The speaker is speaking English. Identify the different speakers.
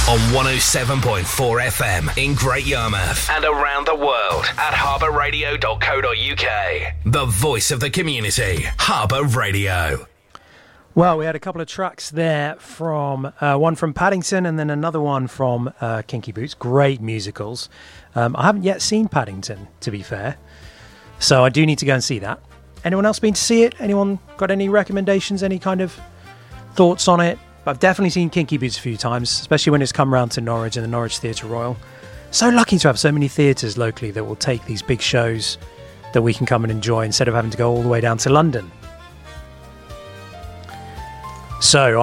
Speaker 1: on 107.4 FM in Great Yarmouth and around the world at harbourradio.co.uk. The voice of the community, Harbour Radio.
Speaker 2: Well, we had a couple of tracks there from one from Paddington and then another one from Kinky Boots. Great musicals. I haven't yet seen Paddington, to be fair, so I do need to go and see that. Anyone else been to see it? Anyone got any recommendations, any kind of thoughts on it? I've definitely seen Kinky Boots a few times, especially when it's come round to Norwich and the Norwich Theatre Royal. So lucky to have so many theatres locally that will take these big shows that we can come and enjoy instead of having to go all the way down to London. So